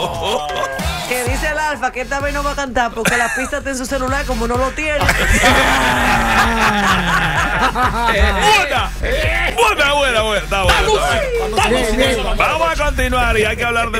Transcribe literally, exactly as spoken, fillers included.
Que dice el Alfa que esta vez no va a cantar porque la pista está en su celular como no lo tiene. Buena, buena, buena, buena, está buena. Vamos a continuar y hay que hablar de